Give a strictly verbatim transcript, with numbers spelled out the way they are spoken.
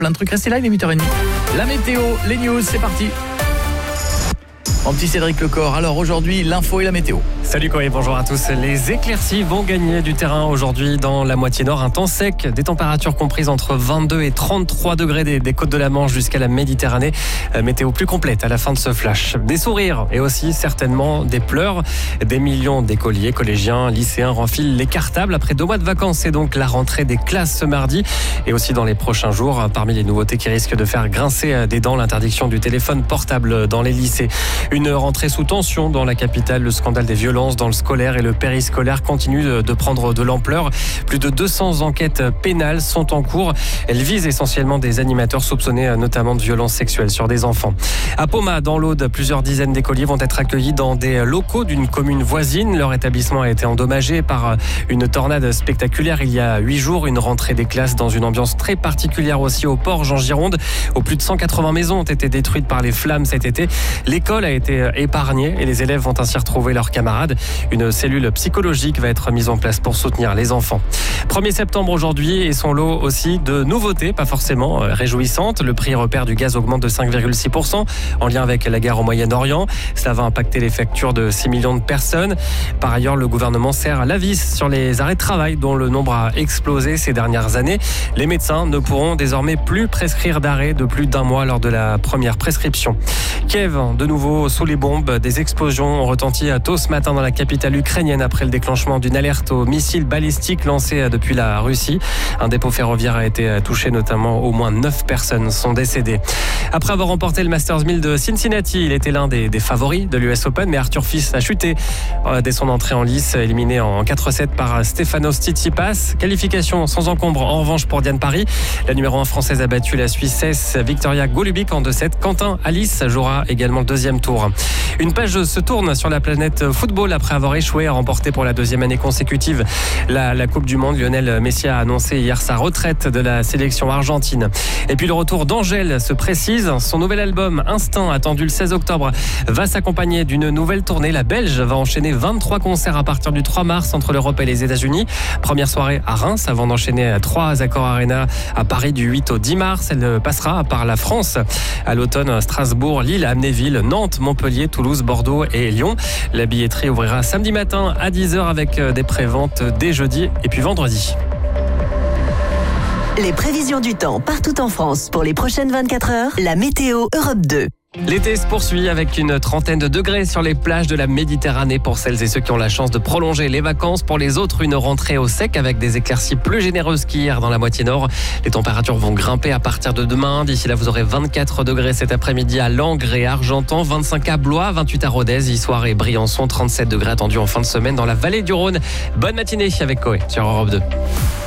plein de trucs. Restez là, il est huit heures trente. La météo, les news, c'est parti. Mon petit Cédric Lecor, alors aujourd'hui, l'info et la météo. Salut Corey, bonjour à tous. Les éclaircies vont gagner du terrain aujourd'hui dans la moitié nord. Un temps sec, des températures comprises entre vingt-deux et trente-trois degrés des, des côtes de la Manche jusqu'à la Méditerranée. Euh, météo plus complète à la fin de ce flash. Des sourires et aussi certainement des pleurs. Des millions d'écoliers, collégiens, lycéens renfilent les cartables. Après deux mois de vacances, c'est donc la rentrée des classes ce mardi. Et aussi dans les prochains jours, parmi les nouveautés qui risquent de faire grincer des dents, l'interdiction du téléphone portable dans les lycées. Une rentrée sous tension dans la capitale. Le scandale des violences dans le scolaire et le périscolaire continue de prendre de l'ampleur. Plus de deux cents enquêtes pénales sont en cours. Elles visent essentiellement des animateurs soupçonnés notamment de violences sexuelles sur des enfants. À Poma, dans l'Aude, plusieurs dizaines d'écoliers vont être accueillis dans des locaux d'une commune voisine. Leur établissement a été endommagé par une tornade spectaculaire il y a huit jours. Une rentrée des classes dans une ambiance très particulière aussi au Porge en Gironde, où plus de cent quatre-vingts maisons ont été détruites par les flammes cet été. L'école a été épargnée et les élèves vont ainsi retrouver leurs camarades. Une cellule psychologique va être mise en place pour soutenir les enfants. premier septembre aujourd'hui et son lot aussi de nouveautés, pas forcément réjouissantes. Le prix repère du gaz augmente de cinq virgule six pour cent en lien avec la guerre au Moyen-Orient. Cela va impacter les factures de six millions de personnes. Par ailleurs, le gouvernement serre la vis sur les arrêts de travail dont le nombre a explosé ces dernières années. Les médecins ne pourront désormais plus prescrire d'arrêt de plus d'un mois lors de la première prescription. Kiev, de nouveau sous les bombes. Des explosions ont retenti tôt ce matin dans la capitale ukrainienne après le déclenchement d'une alerte aux missiles balistiques lancés depuis la Russie. Un dépôt ferroviaire a été touché, notamment au moins neuf personnes sont décédées. Après avoir remporté le Masters mille de Cincinnati, il était l'un des, des favoris de l'U S Open, mais Arthur Fils a chuté dès son entrée en lice, éliminé en quatre sept par Stefanos Tsitsipas. Qualification sans encombre en revanche pour Diane Parry. La numéro un française a battu la Suissesse Victoria Golubic en deux sept. Quentin Alice jouera également le deuxième tour. Une page se tourne sur la planète football après avoir échoué à remporter pour la deuxième année consécutive la, la Coupe du Monde. Lionel Messi a annoncé hier sa retraite de la sélection argentine. Et puis le retour d'Angèle se précise. Son nouvel album Instinct, attendu le seize octobre, va s'accompagner d'une nouvelle tournée. La Belge va enchaîner vingt-trois concerts à partir du trois mars entre l'Europe et les États-Unis. Première soirée à Reims avant d'enchaîner à trois Accor Arena à Paris du huit au dix mars. Elle passera par la France à l'automne, Strasbourg, Lille, Amnéville, Nantes, Montpellier, Toulouse, Bordeaux et Lyon. La billetterie ouvrira samedi matin à dix heures avec des préventes dès jeudi et puis vendredi. Les prévisions du temps partout en France pour les prochaines vingt-quatre heures. La météo Europe deux. L'été se poursuit avec une trentaine de degrés sur les plages de la Méditerranée pour celles et ceux qui ont la chance de prolonger les vacances. Pour les autres, une rentrée au sec avec des éclaircies plus généreuses qu'hier dans la moitié nord. Les températures vont grimper à partir de demain. D'ici là, vous aurez vingt-quatre degrés cet après-midi à Langres et Argentan, vingt-cinq à Blois, vingt-huit à Rodez, Issoire et Briançon, trente-sept degrés attendus en fin de semaine dans la vallée du Rhône. Bonne matinée avec Coé sur Europe deux.